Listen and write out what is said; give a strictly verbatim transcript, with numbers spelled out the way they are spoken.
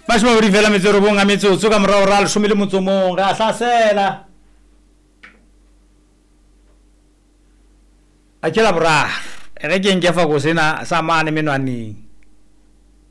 Bashima uri vela metsero bonga metsotso ka morao ra le shomile motsomong ga hlasela a kela bra re ke nke fa go sena sa mane menwaneng